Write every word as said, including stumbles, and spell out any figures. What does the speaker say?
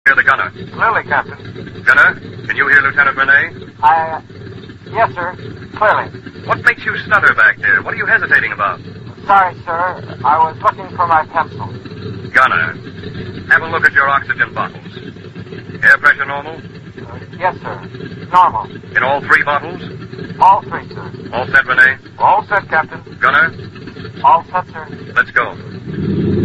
Hear the gunner. Clearly, Captain. Gunner, can you hear Lieutenant Renee? I... Uh, yes, sir. Clearly. What makes you stutter back there? What are you hesitating about? Sorry, sir. I was looking for my pencil. Gunner, have a look at your oxygen bottles. Air pressure normal? Uh, yes, sir. Normal. In all three bottles? All three, sir. All set, Renee? All set, Captain. Gunner? All set, sir. Let's go.